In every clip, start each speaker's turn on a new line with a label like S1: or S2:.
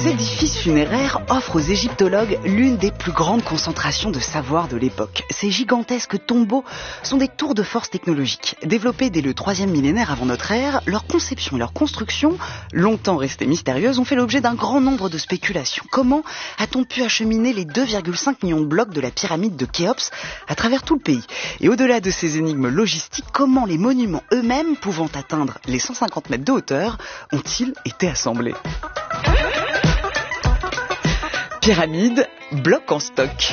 S1: Ces édifices funéraires offrent aux égyptologues l'une des plus grandes concentrations de savoir de l'époque. Ces gigantesques tombeaux sont des tours de force technologiques. Développés dès le 3e millénaire avant notre ère, leur conception et leur construction, longtemps restées mystérieuses, ont fait l'objet d'un grand nombre de spéculations. Comment a-t-on pu acheminer les 2,5 millions de blocs de la pyramide de Khéops à travers tout le pays? Et au-delà de ces énigmes logistiques, comment les monuments eux-mêmes, pouvant atteindre les 150 mètres de hauteur, ont-ils été assemblés? Pyramide, bloc en stock.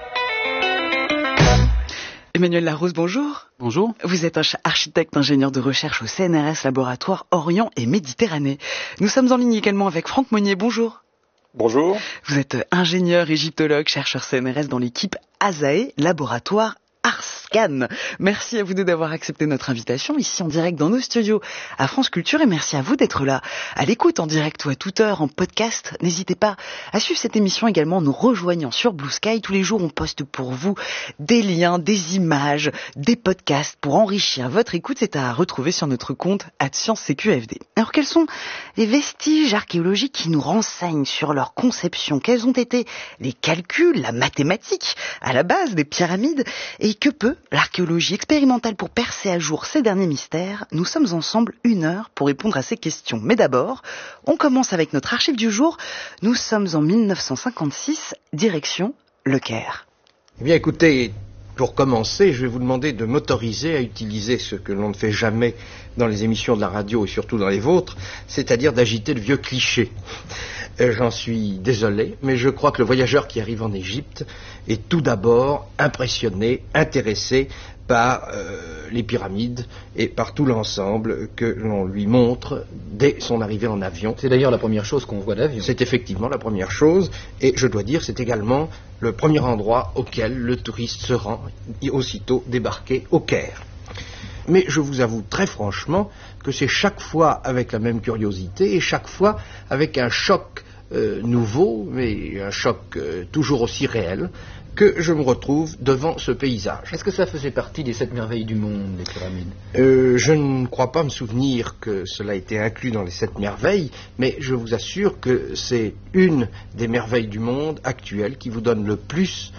S1: Emmanuel Larose, bonjour.
S2: Bonjour.
S1: Vous êtes architecte, ingénieur de recherche au CNRS Laboratoire Orient et Méditerranée. Nous sommes en ligne également avec Franck Monnier, bonjour.
S3: Bonjour.
S1: Vous êtes ingénieur, égyptologue, chercheur CNRS dans l'équipe ASAE, Laboratoire Arscan. Merci à vous deux d'avoir accepté notre invitation ici en direct dans nos studios à France Culture et merci à vous d'être là à l'écoute en direct ou à toute heure en podcast. N'hésitez pas à suivre cette émission également en nous rejoignant sur Blue Sky. Tous les jours on poste pour vous des liens, des images, des podcasts pour enrichir votre écoute. C'est à retrouver sur notre compte @ScienceCQFD. Alors quels sont les vestiges archéologiques qui nous renseignent sur leur conception? Quels ont été les calculs, la mathématique à la base des pyramides? Et que peut l'archéologie expérimentale pour percer à jour ces derniers mystères? Nous sommes ensemble 1 heure pour répondre à ces questions. Mais d'abord, on commence avec notre archive du jour. Nous sommes en 1956, direction Le Caire.
S4: Eh bien écoutez, pour commencer, je vais vous demander de m'autoriser à utiliser ce que l'on ne fait jamais dans les émissions de la radio et surtout dans les vôtres, c'est-à-dire d'agiter de vieux clichés. J'en suis désolé, mais je crois que le voyageur qui arrive en Égypte est tout d'abord impressionné, intéressé par les pyramides et par tout l'ensemble que l'on lui montre dès son arrivée en avion.
S2: C'est d'ailleurs la première chose qu'on voit d'avion.
S4: C'est effectivement la première chose, et je dois dire, c'est également le premier endroit auquel le touriste se rend, aussitôt débarqué au Caire. Mais je vous avoue très franchement que c'est chaque fois avec la même curiosité et chaque fois avec un choc nouveau, mais un choc toujours aussi réel, que je me retrouve devant ce paysage.
S2: Est-ce que ça faisait partie des 7 merveilles du monde, les pyramides?
S4: Je ne crois pas me souvenir que cela ait été inclus dans les 7 merveilles, mais je vous assure que c'est une des merveilles du monde actuelles qui vous donne le plus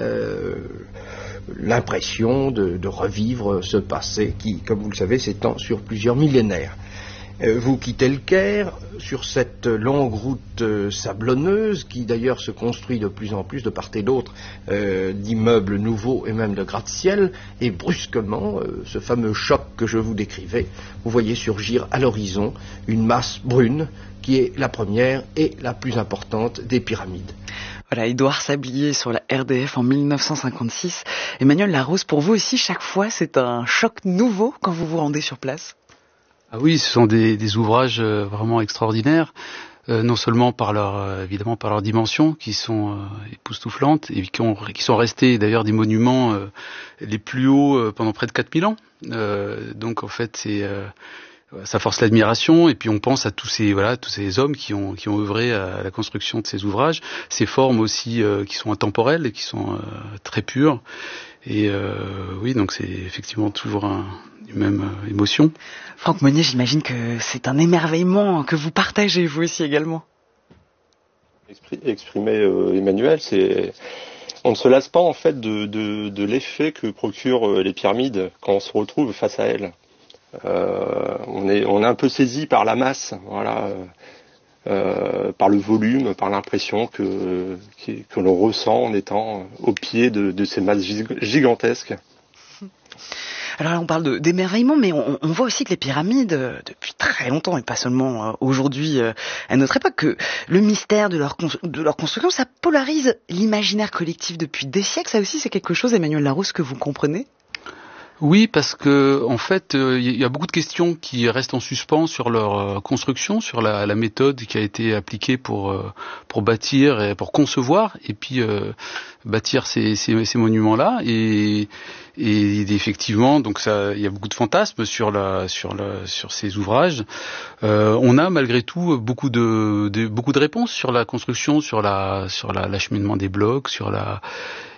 S4: l'impression de revivre ce passé qui, comme vous le savez, s'étend sur plusieurs millénaires. Vous quittez le Caire sur cette longue route sablonneuse qui d'ailleurs se construit de plus en plus de part et d'autre d'immeubles nouveaux et même de gratte-ciel, et brusquement, ce fameux choc que je vous décrivais, vous voyez surgir à l'horizon une masse brune qui est la première et la plus importante des pyramides.
S1: Voilà, Édouard Sablier sur la RDF en 1956. Emmanuel Larose, pour vous aussi, chaque fois, c'est un choc nouveau quand vous vous rendez sur place?
S2: Ah oui, ce sont des ouvrages vraiment extraordinaires, non seulement évidemment par leur dimension, qui sont époustouflantes, et qui sont restés d'ailleurs des monuments les plus hauts pendant près de 4000 ans. Donc en fait, ça force l'admiration, et puis on pense à tous ces hommes qui ont œuvré à la construction de ces ouvrages, ces formes aussi qui sont intemporelles et qui sont très pures. Et oui, donc c'est effectivement toujours une même émotion.
S1: Franck Monnier, j'imagine que c'est un émerveillement que vous partagez, vous aussi également.
S3: Exprimer Emmanuel, on ne se lasse pas en fait de l'effet que procurent les pyramides quand on se retrouve face à elles. On est un peu saisi par la masse, voilà, par le volume, par l'impression que l'on ressent en étant au pied de ces masses gigantesques.
S1: Alors là, on parle d'émerveillement, mais on voit aussi que les pyramides, depuis très longtemps, et pas seulement aujourd'hui, à notre époque, que le mystère de leur construction, ça polarise l'imaginaire collectif depuis des siècles. Ça aussi, c'est quelque chose, Emmanuel Larose, que vous comprenez?
S2: Oui, parce que en fait, il y a beaucoup de questions qui restent en suspens sur leur construction, sur la méthode qui a été appliquée pour bâtir et pour concevoir, et puis bâtir ces monuments-là. Et effectivement, donc il y a beaucoup de fantasmes sur ces ouvrages. On a malgré tout beaucoup de réponses sur la construction, sur l'acheminement des blocs,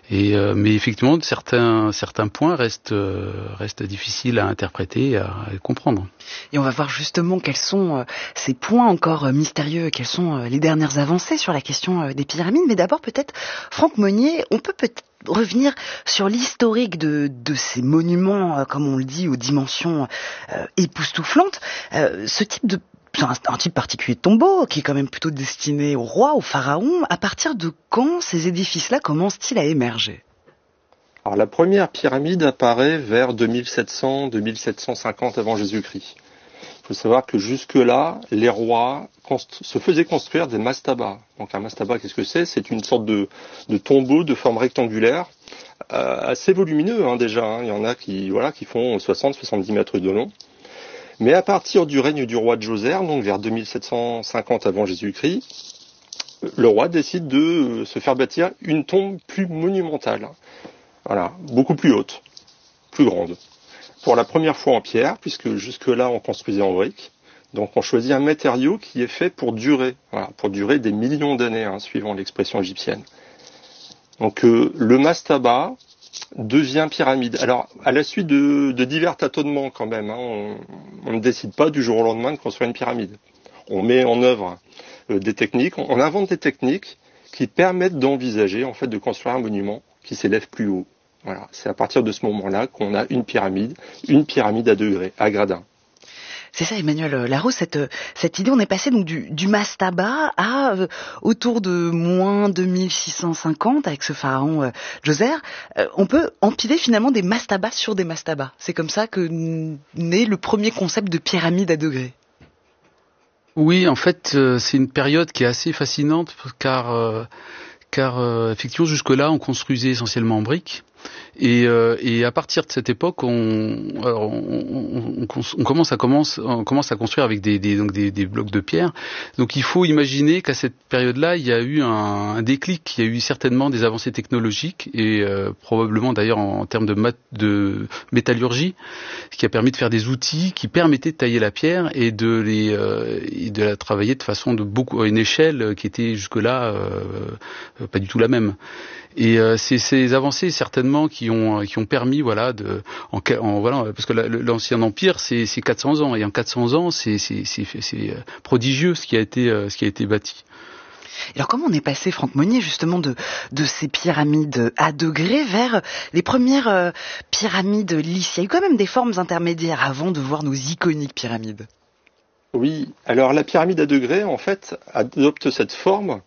S2: Mais effectivement, certains points restent difficiles à interpréter, à comprendre.
S1: Et on va voir justement quels sont ces points encore mystérieux, quelles sont les dernières avancées sur la question des pyramides. Mais d'abord, peut-être, Franck Monnier, on peut peut-être revenir sur l'historique de ces monuments, comme on le dit, aux dimensions époustouflantes. Ce type de C'est un type particulier de tombeau qui est quand même plutôt destiné au roi, au pharaon. À partir de quand ces édifices-là commencent-ils à émerger ?
S3: Alors la première pyramide apparaît vers 2700-2750 avant Jésus-Christ. Il faut savoir que jusque-là, les rois se faisaient construire des mastabas. Donc un mastaba, qu'est-ce que c'est ? C'est une sorte de tombeau de forme rectangulaire, assez volumineux déjà. Il y en a qui font 60-70 mètres de long. Mais à partir du règne du roi Djoser, donc vers 2750 avant Jésus-Christ, le roi décide de se faire bâtir une tombe plus monumentale. Voilà, beaucoup plus haute, plus grande. Pour la première fois en pierre, puisque jusque-là on construisait en briques. Donc on choisit un matériau qui est fait pour durer, pour durer des millions d'années, suivant l'expression égyptienne. Donc le mastaba devient pyramide. Alors, à la suite de divers tâtonnements quand même, on ne décide pas du jour au lendemain de construire une pyramide. On met en œuvre des techniques, on invente des techniques qui permettent d'envisager en fait de construire un monument qui s'élève plus haut. Voilà, c'est à partir de ce moment-là qu'on a une pyramide à degrés, à gradins.
S1: C'est ça, Emmanuel Larose, cette idée, on est passé donc du mastaba à autour de moins 2650 avec ce pharaon Djoser. On peut empiler finalement des mastabas sur des mastabas. C'est comme ça que naît le premier concept de pyramide à degrés.
S2: Oui, en fait, c'est une période qui est assez fascinante car effectivement jusque-là on construisait essentiellement en briques. Et à partir de cette époque, on commence à construire avec des blocs de pierre. Donc il faut imaginer qu'à cette période-là, il y a eu un déclic, il y a eu certainement des avancées technologiques et probablement d'ailleurs en termes de métallurgie, ce qui a permis de faire des outils qui permettaient de tailler la pierre et de la travailler de façon à une échelle qui était jusque-là pas du tout la même. Et c'est ces avancées certainement qui ont permis parce que l'ancien empire c'est 400 ans et en 400 ans c'est prodigieux ce qui a été bâti.
S1: Alors comment on est passé, Franck Monnier, justement de ces pyramides à degrés vers les premières pyramides lisses ? Il y a eu quand même des formes intermédiaires avant de voir nos iconiques pyramides.
S3: Oui, alors la pyramide à degrés en fait adopte cette forme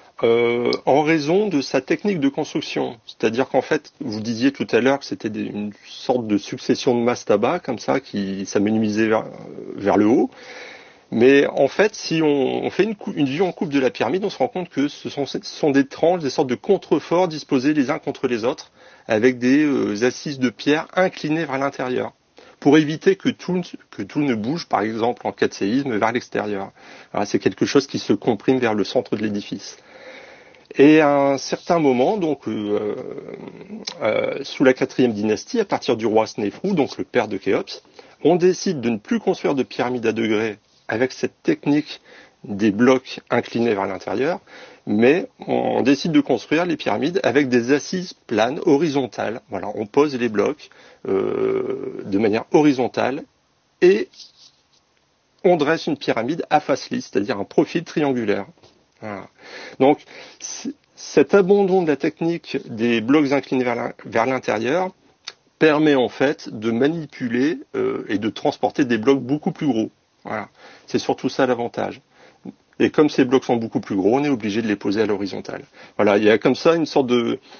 S3: en raison de sa technique de construction. C'est-à-dire qu'en fait, vous disiez tout à l'heure que c'était une sorte de succession de mastabas, comme ça, qui s'amenuisait vers le haut. Mais en fait, si on fait une vue en coupe de la pyramide, on se rend compte que ce sont des tranches, des sortes de contreforts disposés les uns contre les autres, avec des assises de pierre inclinées vers l'intérieur, pour éviter que tout ne bouge, par exemple, en cas de séisme, vers l'extérieur. Alors, c'est quelque chose qui se comprime vers le centre de l'édifice. Et à un certain moment, donc sous la 4e dynastie, à partir du roi Snéfrou, donc le père de Khéops, on décide de ne plus construire de pyramide à degrés avec cette technique des blocs inclinés vers l'intérieur, mais on décide de construire les pyramides avec des assises planes, horizontales. Voilà, on pose les blocs de manière horizontale et on dresse une pyramide à face lisse, c'est-à-dire un profil triangulaire. Voilà. Donc, cet abandon de la technique des blocs inclinés vers l'intérieur permet en fait de manipuler et de transporter des blocs beaucoup plus gros. Voilà. C'est surtout ça l'avantage. Et comme ces blocs sont beaucoup plus gros, on est obligé de les poser à l'horizontale. Voilà, il y a comme ça une sorte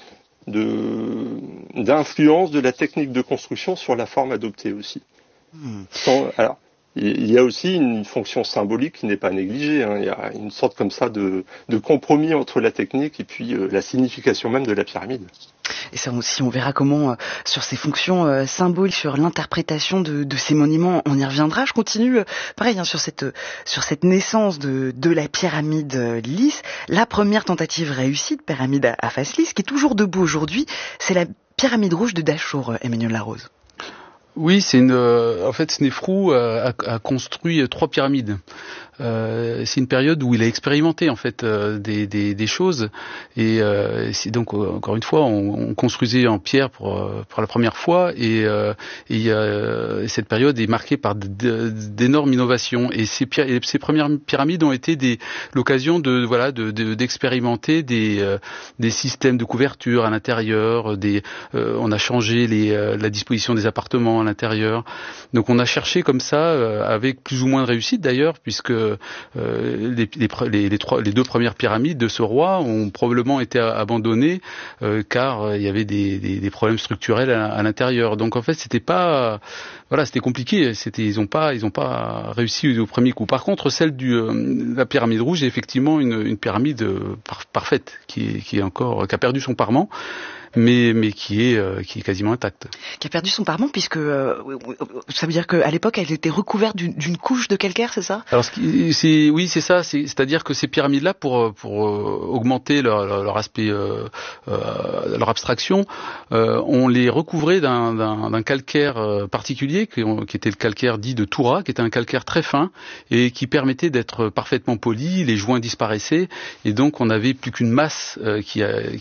S3: d'influence de la technique de construction sur la forme adoptée aussi. Alors, il y a aussi une fonction symbolique qui n'est pas négligée. Il y a une sorte comme ça de compromis entre la technique et puis la signification même de la pyramide.
S1: Et ça aussi, on verra comment, sur ces fonctions symboliques, sur l'interprétation de ces monuments, on y reviendra. Je continue, pareil, sur cette naissance de la pyramide lisse. La première tentative réussie de pyramide à face lisse, qui est toujours debout aujourd'hui, c'est la pyramide rouge de Dachour, Emmanuel Larose.
S2: Oui, en fait, Snéfrou a construit 3 pyramides. c'est une période où il a expérimenté en fait des choses, et c'est donc encore une fois on construisait en pierre pour la première fois, et cette période est marquée par d'énormes innovations, et ces premières pyramides ont été l'occasion d'expérimenter des systèmes de couverture à l'intérieur, on a changé la disposition des appartements à l'intérieur. Donc on a cherché comme ça, avec plus ou moins de réussite d'ailleurs, puisque les deux premières pyramides de ce roi ont probablement été abandonnées car il y avait des problèmes structurels à l'intérieur. Donc en fait c'était compliqué. Ils ont pas réussi au premier coup. Par contre, celle la pyramide rouge est effectivement une pyramide parfaite qui a perdu son parement, mais qui est quasiment intacte.
S1: Qui a perdu son parement, puisque ça veut dire qu'à l'époque elle était recouverte d'une couche de calcaire, c'est ça?
S2: Alors oui, c'est ça. C'est-à-dire que ces pyramides-là, pour augmenter leur aspect, leur abstraction, on les recouvrait d'un calcaire particulier qui était le calcaire dit de Toura, qui était un calcaire très fin et qui permettait d'être parfaitement poli. Les joints disparaissaient et donc on n'avait plus qu'une masse qui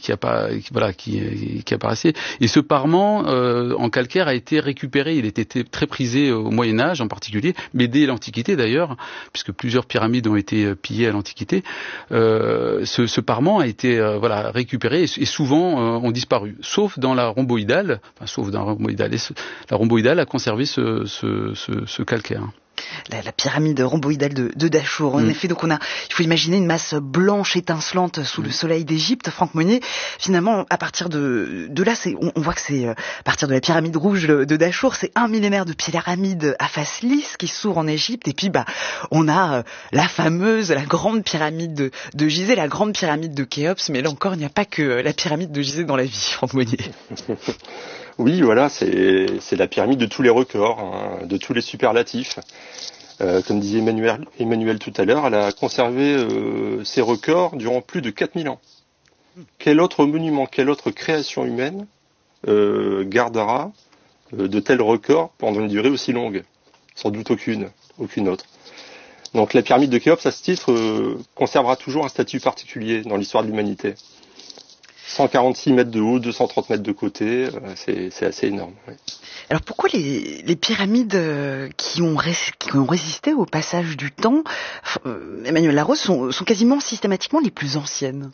S2: apparaissait. Et ce parement en calcaire a été récupéré. Il était très prisé au Moyen-Âge en particulier, mais dès l'Antiquité d'ailleurs, puisque plusieurs pyramides ont été pillées à l'Antiquité. Ce parement a été récupéré et souvent ont disparu, sauf dans la rhomboïdale. La rhomboïdale a conservé ce calcaire.
S1: La pyramide rhomboïdale de Dachour. En effet, donc il faut imaginer une masse blanche étincelante sous le soleil d'Égypte. Franck Monnier, finalement, à partir de là, on voit que c'est à partir de la pyramide rouge de Dachour, c'est un millénaire de pyramides à face lisse qui s'ouvre en Égypte. Et puis, on a la grande pyramide de Gizeh, la grande pyramide de Khéops. Mais là encore, il n'y a pas que la pyramide de Gizeh dans la vie, Franck Monnier.
S3: Oui, voilà, c'est la pyramide de tous les records, de tous les superlatifs. Comme disait Emmanuel tout à l'heure, elle a conservé ses records durant plus de 4000 ans. Quel autre monument, quelle autre création humaine gardera de tels records pendant une durée aussi longue? Sans doute aucune autre. Donc la pyramide de Khéops, à ce titre, conservera toujours un statut particulier dans l'histoire de l'humanité. 146 mètres de haut, 230 mètres de côté, c'est assez énorme. Oui.
S1: Alors pourquoi les pyramides qui ont résisté au passage du temps, Emmanuel Larose, sont quasiment systématiquement les plus anciennes?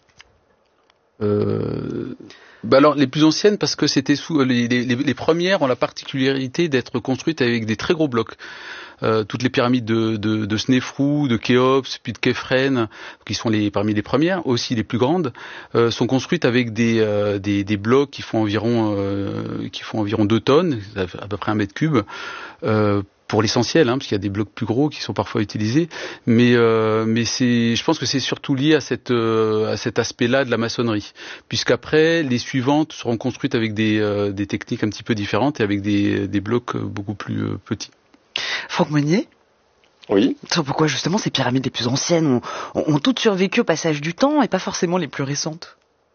S2: Alors les plus anciennes parce que c'était les premières ont la particularité d'être construites avec des très gros blocs. Toutes les pyramides de Snéfrou, de Khéops, puis de Képhren, qui sont parmi les premières, aussi les plus grandes, sont construites avec des blocs qui font environ 2 tonnes, à peu près 1 mètre cube. Pour l'essentiel, parce qu'il y a des blocs plus gros qui sont parfois utilisés, mais je pense que c'est surtout lié à cet aspect-là de la maçonnerie, puisqu'après les suivantes seront construites avec des techniques un petit peu différentes et avec des blocs beaucoup plus petits.
S1: Franck Monnier?
S3: Oui.
S1: Pourquoi justement ces pyramides les plus anciennes ont toutes survécu au passage du temps et pas forcément les plus récentes?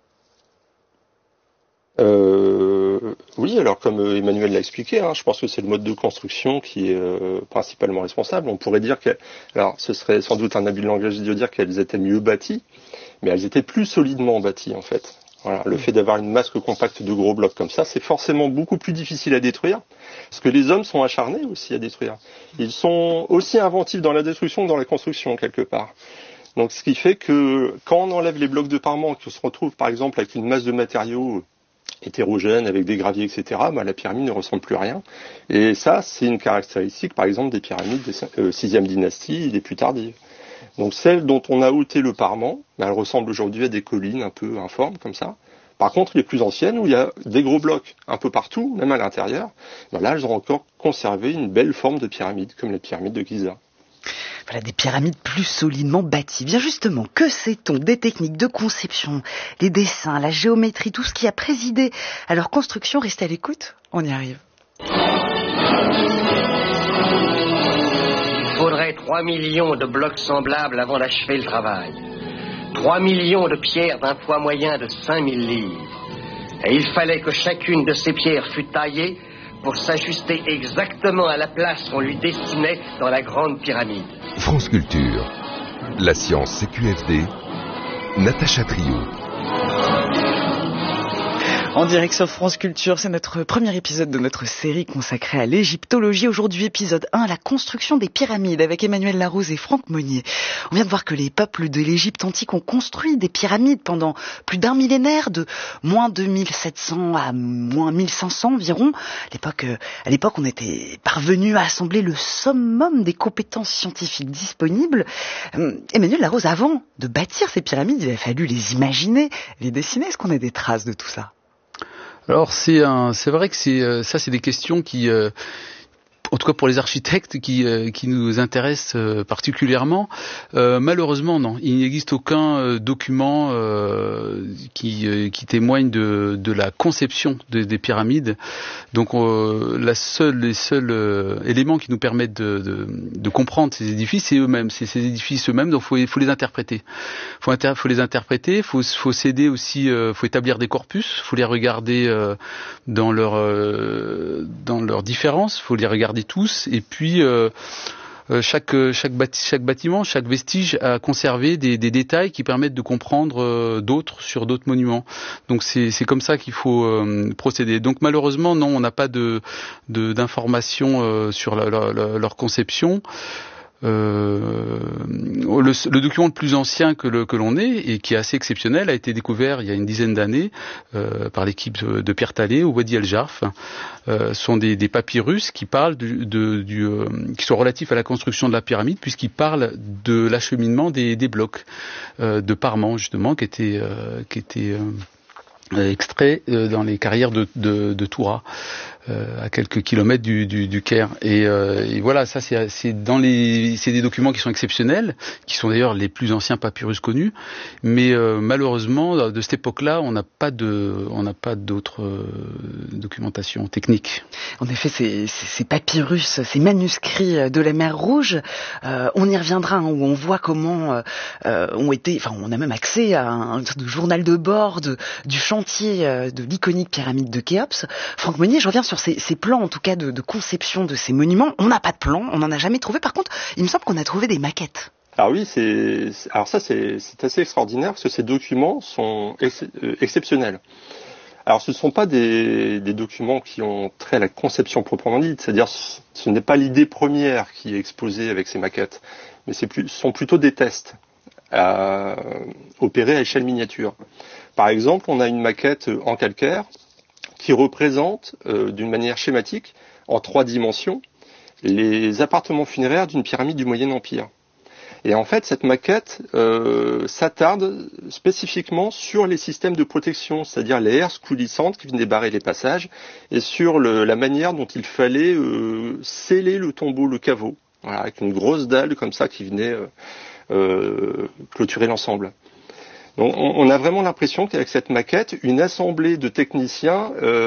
S3: Oui, alors comme Emmanuel l'a expliqué, je pense que c'est le mode de construction qui est principalement responsable. On pourrait dire alors ce serait sans doute un abus de langage de dire qu'elles étaient mieux bâties, mais elles étaient plus solidement bâties en fait. Voilà, le fait d'avoir une masse compacte de gros blocs comme ça, c'est forcément beaucoup plus difficile à détruire, parce que les hommes sont acharnés aussi à détruire. Ils sont aussi inventifs dans la destruction que dans la construction quelque part. Donc ce qui fait que quand on enlève les blocs de parement, qu'on se retrouve par exemple avec une masse de matériaux hétérogènes, avec des graviers, etc., la pyramide ne ressemble plus à rien. Et ça, c'est une caractéristique, par exemple, des pyramides des 6e dynastie et des plus tardives. Donc celles dont on a ôté le parement, elles ressemblent aujourd'hui à des collines un peu informes, comme ça. Par contre, les plus anciennes, où il y a des gros blocs un peu partout, même à l'intérieur, là, elles ont encore conservé une belle forme de pyramide, comme la pyramide de Gizeh.
S1: Voilà, des pyramides plus solidement bâties. Bien justement, que sait-on des techniques de conception, les dessins, la géométrie, tout ce qui a présidé à leur construction? Restez à l'écoute, on y arrive.
S5: Il faudrait 3 millions de blocs semblables avant d'achever le travail. 3 millions de pierres d'un poids moyen de 5000 livres. Et il fallait que chacune de ces pierres fût taillée pour s'ajuster exactement à la place qu'on lui destinait dans la grande pyramide.
S6: France Culture. La science CQFD, Natacha Trio.
S1: En direct sur France Culture, c'est notre premier épisode de notre série consacrée à l'égyptologie. Aujourd'hui, épisode 1, la construction des pyramides avec Emmanuel Larose et Franck Monnier. On vient de voir que les peuples de l'Égypte antique ont construit des pyramides pendant plus d'un millénaire, de moins 2700 à moins 1500 environ. À l'époque, on était parvenu à assembler le summum des compétences scientifiques disponibles. Emmanuel Larose, avant de bâtir ces pyramides, il a fallu les imaginer, les dessiner. Est-ce qu'on a des traces de tout ça ?
S2: Alors c'est vrai que c'est des questions qui en tout cas pour les architectes qui nous intéressent particulièrement. Malheureusement non, il n'existe aucun document qui témoigne de la conception des pyramides. Donc les seuls éléments qui nous permettent de comprendre ces édifices, c'est eux-mêmes, c'est ces édifices eux-mêmes. Donc faut les interpréter. Faut les interpréter. Faut s'aider aussi. Faut établir des corpus. Faut les regarder dans leurs différences. Faut les regarder tous, et puis chaque bâtiment, chaque vestige a conservé des détails qui permettent de comprendre sur d'autres monuments. Donc c'est comme ça qu'il faut procéder. Donc malheureusement non, on n'a pas d'informations sur leur conception. Le document le plus ancien que l'on ait et qui est assez exceptionnel a été découvert il y a une dizaine d'années par l'équipe de Pierre Talley au Wadi El Jarf. Sont des papyrus qui parlent qui sont relatifs à la construction de la pyramide, puisqu'ils parlent de l'acheminement des blocs de parement justement qui étaient extraits dans les carrières de Toura. À quelques kilomètres du Caire. Et voilà, ça c'est des documents qui sont exceptionnels, qui sont d'ailleurs les plus anciens papyrus connus, mais malheureusement de cette époque-là, on n'a pas d'autres documentations techniques.
S1: En effet, ces papyrus, ces manuscrits de la mer Rouge, on y reviendra, où on voit comment on a même accès à un sorte de journal de bord du chantier de l'iconique pyramide de Khéops. Franck Monnier, je reviens sur ces plans, en tout cas, de conception de ces monuments. On n'a pas de plan, on n'en a jamais trouvé. Par contre, il me semble qu'on a trouvé des maquettes.
S3: Alors oui, c'est assez extraordinaire parce que ces documents sont exceptionnels. Alors ce ne sont pas des documents qui ont trait à la conception proprement dite, c'est-à-dire ce n'est pas l'idée première qui est exposée avec ces maquettes, mais ce sont plutôt des tests opérés à échelle miniature. Par exemple, on a une maquette en calcaire qui représente d'une manière schématique, en 3 dimensions, les appartements funéraires d'une pyramide du Moyen Empire. Et en fait, cette maquette s'attarde spécifiquement sur les systèmes de protection, c'est-à-dire les herses coulissantes qui venaient barrer les passages, et sur la manière dont il fallait sceller le tombeau, le caveau, voilà, avec une grosse dalle comme ça qui venait clôturer l'ensemble. Donc, on a vraiment l'impression qu'avec cette maquette, une assemblée de techniciens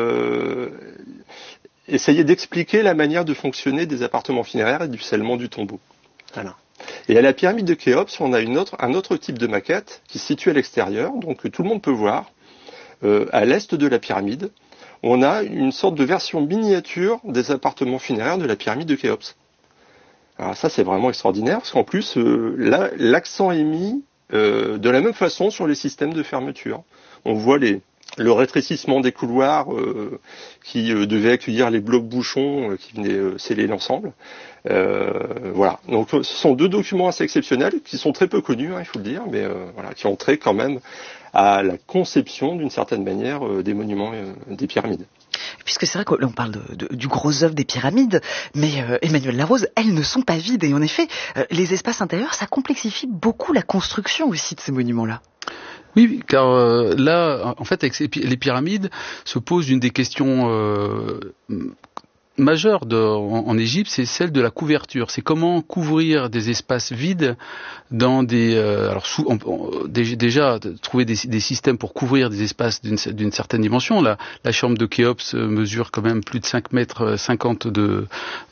S3: essayait d'expliquer la manière de fonctionner des appartements funéraires et du scellement du tombeau. Voilà. Et à la pyramide de Khéops, on a un autre type de maquette qui se situe à l'extérieur, donc que tout le monde peut voir, à l'est de la pyramide. On a une sorte de version miniature des appartements funéraires de la pyramide de Khéops. Alors ça, c'est vraiment extraordinaire, parce qu'en plus, là, l'accent est mis de la même façon sur les systèmes de fermeture. On voit le rétrécissement des couloirs qui devaient accueillir les blocs bouchons qui venaient sceller l'ensemble. Voilà. Donc ce sont 2 documents assez exceptionnels qui sont très peu connus, il faut le dire, mais voilà, qui ont trait quand même à la conception d'une certaine manière des monuments des pyramides.
S1: Puisque c'est vrai qu'on parle du gros œuvre des pyramides, mais Emmanuel Larose, elles ne sont pas vides. Et en effet, les espaces intérieurs, ça complexifie beaucoup la construction aussi de ces monuments-là.
S2: Oui, car là, en fait, avec les pyramides, se pose une des questions majeure en Égypte, c'est celle de la couverture. C'est comment couvrir des espaces vides dans des... déjà, trouver des systèmes pour couvrir des espaces d'une certaine dimension. La chambre de Khéops mesure quand même plus de 5 mètres 50 de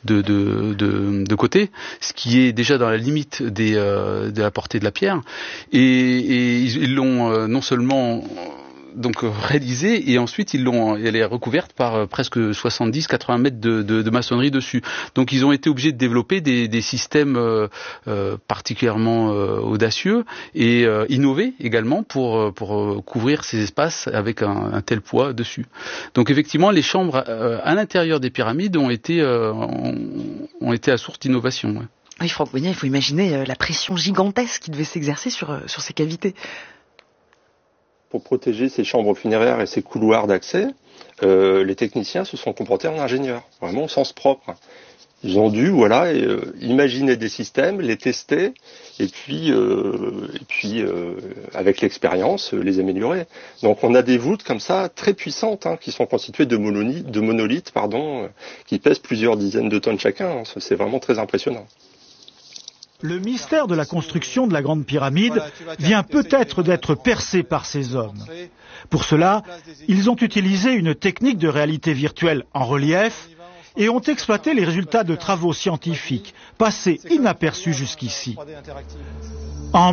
S2: côté, ce qui est déjà dans la limite de la portée de la pierre. Et ils l'ont non seulement donc réalisée et ensuite elle est recouverte par presque 70-80 mètres de maçonnerie dessus. Donc ils ont été obligés de développer des systèmes particulièrement audacieux et innovés également pour couvrir ces espaces avec un tel poids dessus. Donc effectivement, les chambres à l'intérieur des pyramides ont été à source d'innovation. Ouais.
S1: Oui, Franck Monnier, il faut imaginer la pression gigantesque qui devait s'exercer sur ces cavités.
S3: Pour protéger ces chambres funéraires et ces couloirs d'accès, les techniciens se sont comportés en ingénieurs, vraiment au sens propre. Ils ont dû, imaginer des systèmes, les tester, et puis avec l'expérience, les améliorer. Donc on a des voûtes comme ça très puissantes, qui sont constituées de monolithes, qui pèsent plusieurs dizaines de tonnes chacun. C'est vraiment très impressionnant.
S7: Le mystère de la construction de la Grande Pyramide vient peut-être d'être percé par ces hommes. Pour cela, ils ont utilisé une technique de réalité virtuelle en relief et ont exploité les résultats de travaux scientifiques passés inaperçus jusqu'ici. En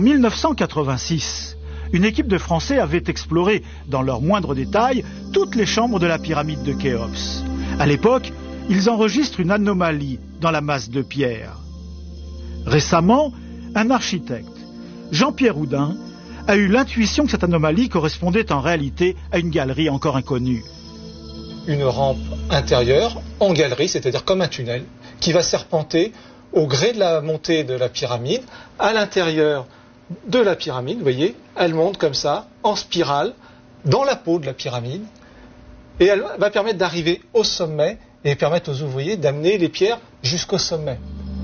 S7: 1986, une équipe de Français avait exploré dans leurs moindres détails toutes les chambres de la pyramide de Khéops. À l'époque, ils enregistrent une anomalie dans la masse de pierre. Récemment, un architecte, Jean-Pierre Houdin, a eu l'intuition que cette anomalie correspondait en réalité à une galerie encore inconnue.
S8: Une rampe intérieure en galerie, c'est-à-dire comme un tunnel, qui va serpenter au gré de la montée de la pyramide, à l'intérieur de la pyramide, vous voyez, elle monte comme ça, en spirale, dans la peau de la pyramide, et elle va permettre d'arriver au sommet et permettre aux ouvriers d'amener les pierres jusqu'au sommet.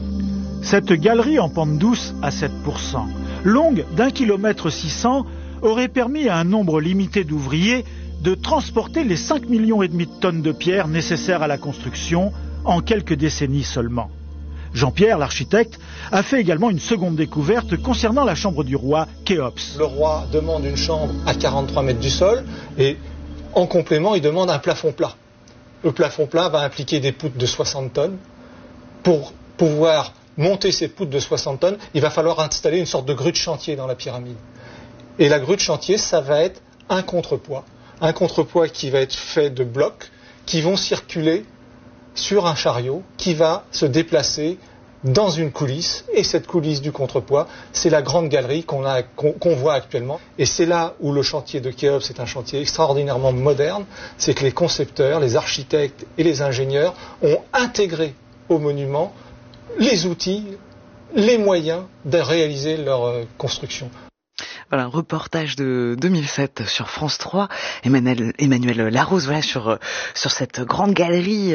S7: Cette galerie en pente douce à 7%, longue d'1,6 km, aurait permis à un nombre limité d'ouvriers de transporter les 5,5 millions de tonnes de pierres nécessaires à la construction en quelques décennies seulement. Jean-Pierre, l'architecte, a fait également une seconde découverte concernant la chambre du roi Khéops.
S8: Le roi demande une chambre à 43 mètres du sol et en complément, il demande un plafond plat. Le plafond plat va impliquer des poutres de 60 tonnes. Pour pouvoir monter ces poutres de 60 tonnes, il va falloir installer une sorte de grue de chantier dans la pyramide. Et la grue de chantier, ça va être un contrepoids. Un contrepoids qui va être fait de blocs qui vont circuler sur un chariot qui va se déplacer dans une coulisse. Et cette coulisse du contrepoids, c'est la grande galerie qu'on voit actuellement. Et c'est là où le chantier de Khéops est un chantier extraordinairement moderne. C'est que les concepteurs, les architectes et les ingénieurs ont intégré au monument les outils, les moyens de réaliser leur construction.
S1: Voilà, un reportage de 2007 sur France 3. Emmanuel Larose, voilà, sur cette grande galerie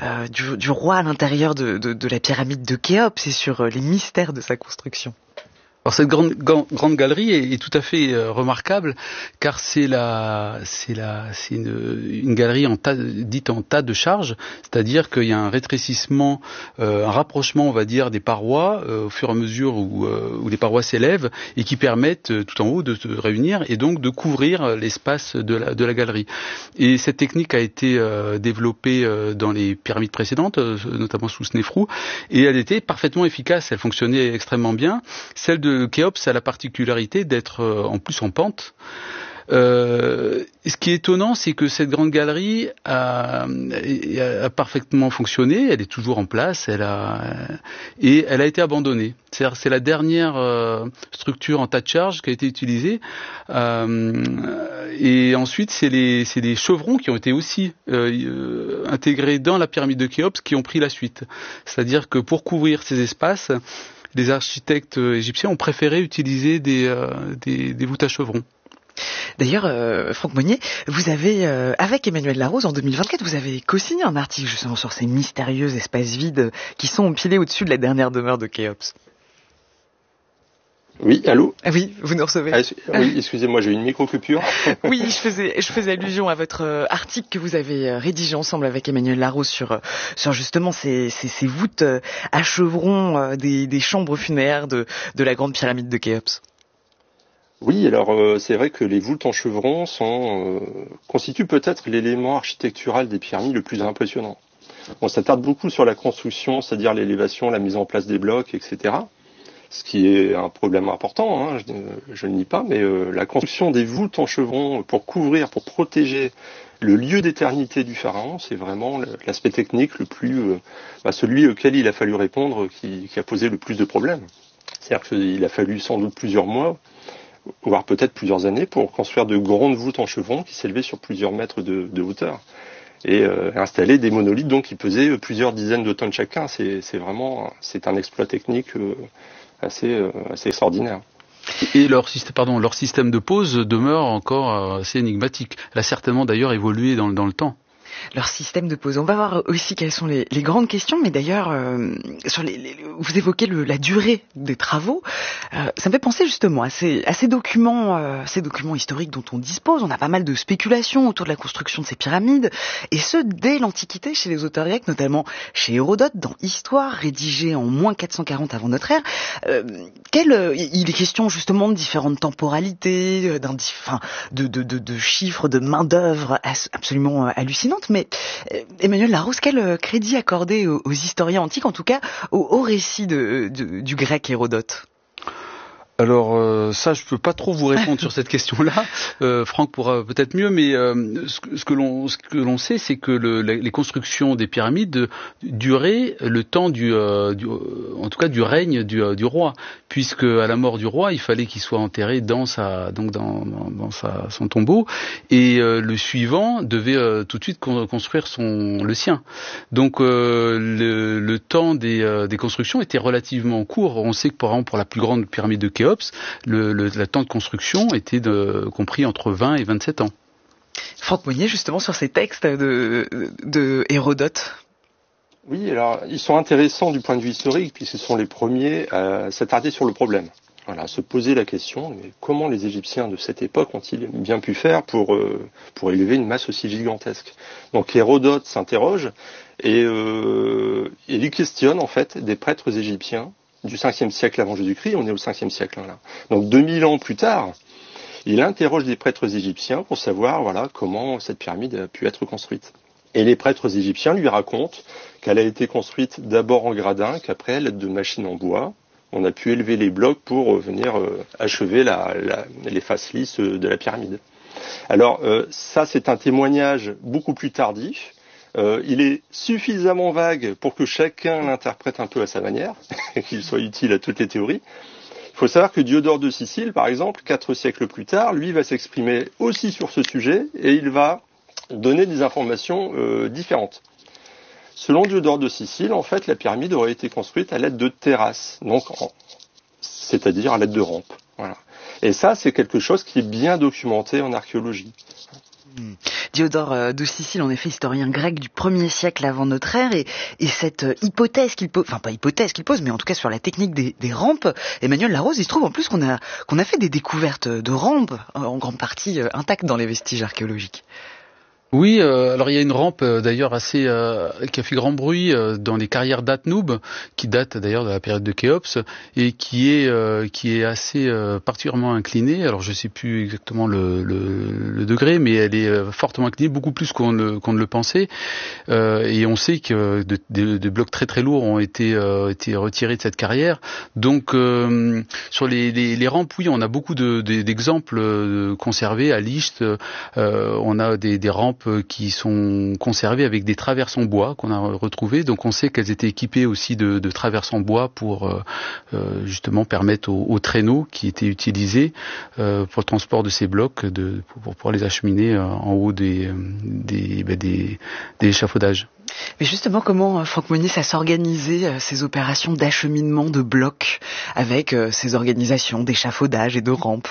S1: du roi à l'intérieur de la pyramide de Khéops et sur les mystères de sa construction.
S2: Alors cette grande galerie est tout à fait remarquable car c'est une galerie dite en tas de charge, c'est-à-dire qu'il y a un rétrécissement, un rapprochement, on va dire, des parois au fur et à mesure où les parois s'élèvent et qui permettent tout en haut de se réunir et donc de couvrir l'espace de la galerie. Et cette technique a été développée dans les pyramides précédentes, notamment sous Snéfrou, et elle était parfaitement efficace, elle fonctionnait extrêmement bien. Celle de Khéops a la particularité d'être en plus en pente. Ce qui est étonnant, c'est que cette grande galerie a parfaitement fonctionné, elle est toujours en place, et elle a été abandonnée. C'est-à-dire, c'est la dernière structure en tas de charge qui a été utilisée. Et ensuite, c'est les chevrons qui ont été aussi intégrés dans la pyramide de Khéops qui ont pris la suite. C'est-à-dire que pour couvrir ces espaces, les architectes égyptiens ont préféré utiliser des voûtes à chevrons.
S1: D'ailleurs, Franck Monnier, vous avez, avec Emmanuel Larose, en 2024, vous avez co-signé un article justement sur ces mystérieux espaces vides qui sont empilés au-dessus de la dernière demeure de Khéops.
S3: Oui, allô ?
S1: Ah oui, vous nous recevez.
S3: Oui, excusez-moi, j'ai eu une micro-coupure.
S1: Oui, je faisais allusion à votre article que vous avez rédigé ensemble avec Emmanuel Larose sur justement ces voûtes à chevrons des chambres funéraires de la grande pyramide de Khéops.
S3: Oui, alors c'est vrai que les voûtes en chevrons constituent peut-être l'élément architectural des pyramides le plus impressionnant. On s'attarde beaucoup sur la construction, c'est-à-dire l'élévation, la mise en place des blocs, etc. ce qui est un problème important, hein, je ne nie pas, mais la construction des voûtes en chevron pour couvrir, pour protéger le lieu d'éternité du pharaon, c'est vraiment l'aspect technique le plus, celui auquel il a fallu répondre, qui a posé le plus de problèmes. C'est-à-dire qu'il a fallu sans doute plusieurs mois, voire peut-être plusieurs années, pour construire de grandes voûtes en chevron qui s'élevaient sur plusieurs mètres de hauteur. Et installer des monolithes donc qui pesaient plusieurs dizaines de tonnes chacun. C'est un exploit technique assez extraordinaire.
S2: Et leur système de pose demeure encore assez énigmatique. Elle a certainement d'ailleurs évolué dans le temps.
S1: Leur système de pose. On va voir aussi quelles sont les grandes questions, mais d'ailleurs, vous évoquez la durée des travaux. Ça me fait penser justement à ces documents historiques dont on dispose. On a pas mal de spéculations autour de la construction de ces pyramides, et ce, dès l'Antiquité, chez les auteurs grecs, notamment chez Hérodote, dans Histoire, rédigée en moins 440 avant notre ère. Il est question justement de différentes temporalités, de chiffres, de main-d'œuvre absolument hallucinantes. Mais Emmanuel Larousse, quel crédit accorder aux historiens antiques, en tout cas au récit du grec Hérodote?
S2: Alors ça, je peux pas trop vous répondre sur cette question-là. Franck pourra peut-être mieux, mais ce que l'on sait, c'est que les constructions des pyramides duraient le temps en tout cas du règne du roi, puisque à la mort du roi, il fallait qu'il soit enterré dans son tombeau, et le suivant devait tout de suite construire le sien. Donc le temps des constructions était relativement court. On sait que par exemple pour la plus grande pyramide de Khéops, le temps de construction était compris entre 20 et 27 ans.
S1: Franck Monnier, justement, sur ces textes de Hérodote.
S3: Oui, alors ils sont intéressants du point de vue historique, puisque ce sont les premiers à s'attarder sur le problème. Voilà, à se poser la question, mais comment les Égyptiens de cette époque ont-ils bien pu faire pour élever une masse aussi gigantesque? Donc Hérodote s'interroge et il questionne en fait des prêtres égyptiens du 5e siècle avant Jésus-Christ. On est au 5e siècle là. Donc 2000 ans plus tard, il interroge des prêtres égyptiens pour savoir comment cette pyramide a pu être construite. Et les prêtres égyptiens lui racontent qu'elle a été construite d'abord en gradin, qu'après, à l'aide de machines en bois, on a pu élever les blocs pour venir achever les faces lisses de la pyramide. Alors ça, c'est un témoignage beaucoup plus tardif. Il est suffisamment vague pour que chacun l'interprète un peu à sa manière, qu'il soit utile à toutes les théories. Il faut savoir que Diodore de Sicile, par exemple, 4 siècles plus tard, lui va s'exprimer aussi sur ce sujet et il va donner des informations différentes. Selon Diodore de Sicile, en fait, la pyramide aurait été construite à l'aide de terrasses, c'est-à-dire à l'aide de rampes. Voilà. Et ça, c'est quelque chose qui est bien documenté en archéologie.
S1: Diodore de Sicile, en effet, historien grec du 1er siècle avant notre ère, et cette hypothèse qu'il pose, enfin pas hypothèse qu'il pose, mais en tout cas sur la technique des rampes, Emmanuel Larousse, il se trouve en plus qu'on a fait des découvertes de rampes, en grande partie intactes dans les vestiges archéologiques.
S2: Oui, alors il y a une rampe d'ailleurs qui a fait grand bruit dans les carrières d'Atnoub, qui date d'ailleurs de la période de Khéops, et qui est assez particulièrement inclinée. Alors je sais plus exactement le degré, mais elle est fortement inclinée, beaucoup plus qu'on ne le pensait. Et on sait que des blocs très très lourds ont été retirés de cette carrière. Donc sur les rampes, oui, on a beaucoup d'exemples conservés à Licht. On a des rampes qui sont conservées avec des traverses en bois qu'on a retrouvées. Donc on sait qu'elles étaient équipées aussi de traverses en bois pour justement permettre aux traîneaux qui étaient utilisés pour le transport de ces blocs pour pouvoir les acheminer en haut des échafaudages.
S1: Mais justement, comment, Franck Monnier, ça s'organisait, ces opérations d'acheminement de blocs avec ces organisations d'échafaudage et de rampes?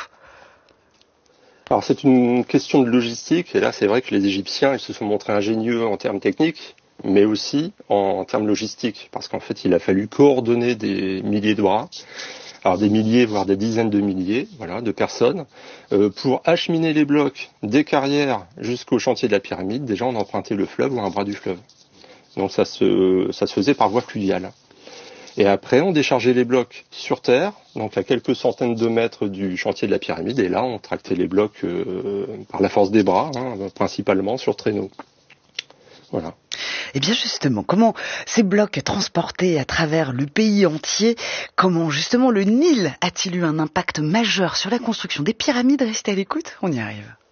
S3: Alors c'est une question de logistique, et là c'est vrai que les Égyptiens ils se sont montrés ingénieux en termes techniques, mais aussi en termes logistiques, parce qu'en fait il a fallu coordonner des milliers de bras, alors des milliers voire des dizaines de milliers de personnes, pour acheminer les blocs des carrières jusqu'au chantier de la pyramide. Déjà on empruntait le fleuve ou un bras du fleuve, donc ça se faisait par voie fluviale. Et après, on déchargeait les blocs sur terre, donc à quelques centaines de mètres du chantier de la pyramide, et là, on tractait les blocs par la force des bras, principalement sur traîneau. Voilà.
S1: Eh bien justement, comment ces blocs transportés à travers le pays entier, comment justement le Nil a-t-il eu un impact majeur sur la construction des pyramides? Restez à l'écoute, on y arrive.